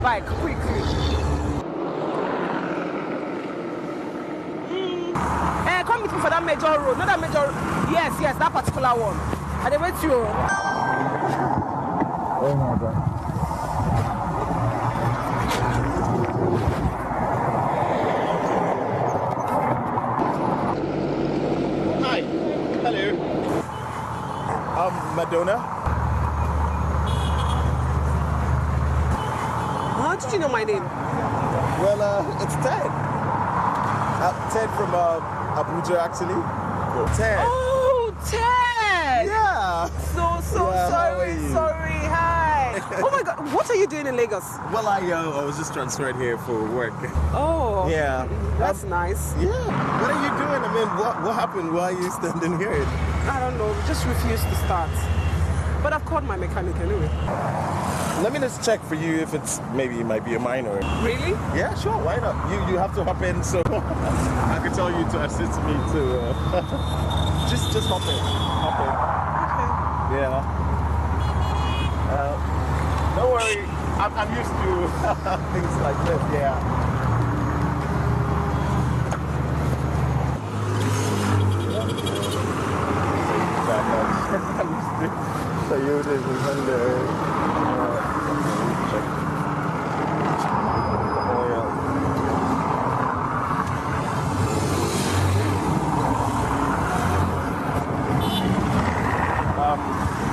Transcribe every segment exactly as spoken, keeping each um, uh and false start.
Bike, quickly. Mm. Eh, come with me for that major road. Not that major. Yes, yes, that particular one. And they wait you. Oh my God. Hi. Hello. I'm Madonna. How did you know my name? Well, uh, it's Ted. Uh, Ted from uh, Abuja, actually. Ted. Oh, Ted! Yeah. So, so Yeah, how are sorry, you? sorry. Hi. Oh my God, what are you doing in Lagos? Well, I uh, I was just transferred here for work. Oh. Yeah. That's Um, nice. Yeah. What are you doing? I mean, what what happened? Why are you standing here? I don't know, just refused to start. But I've called my mechanic anyway. Let me just check for you if it's maybe it might be a minor. Really? Yeah, sure. Why not? You you have to hop in, so I can tell you to assist me to uh, just just hop in, hop in. Okay. Yeah. Uh, don't worry. I'm I'm used to things like this. Yeah. So you did remember. Check. Oh yeah. Um.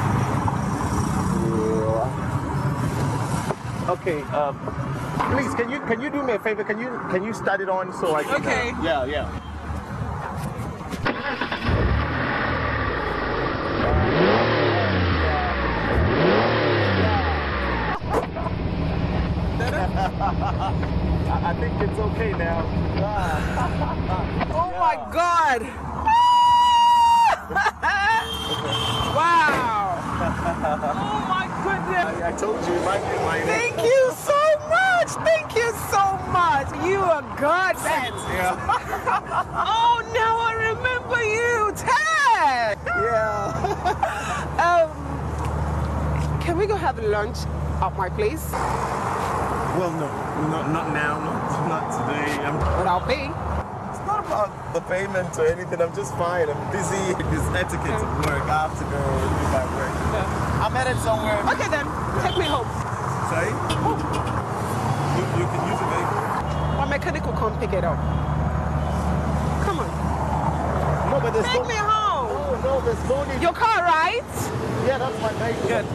Yeah. Okay. Um. Please, can you can you do me a favor? Can you can you start it on so I can? Okay. Uh, yeah. Yeah. I think it's okay now. Oh my God! Wow! Oh my goodness! I, I told you, it might be my Thank you so much! Thank you so much! You are godsend! Yeah. Oh, now I remember you, Ted! Yeah. Um, can we go have lunch at my place? Well, no, not not now, not not today. I'm, But I'll pay. it's not about the payment or anything. I'm just fine. I'm busy. This etiquette at work. I have to go do my work. Yeah. I'm headed somewhere. Okay then, take me home. Sorry? You, you can use a vehicle? My mechanic will come pick it up. Come on. No, but there's Take no... me home. Oh, no, there's no need. Your car, right? Yeah, that's my vehicle. Good.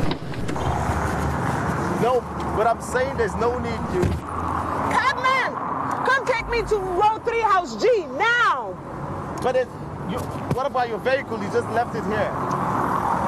No, but I'm saying there's no need to... Cabman, come take me to row three, house G, now. But it's... You, what about your vehicle? You just left it here.